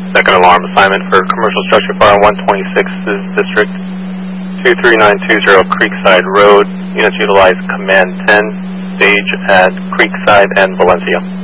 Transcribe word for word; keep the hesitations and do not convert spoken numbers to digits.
Second alarm assignment for commercial structure fire one twenty-six's district, two three nine two zero Creekside Road. Units utilize Command ten, stage at Creekside and Valencia.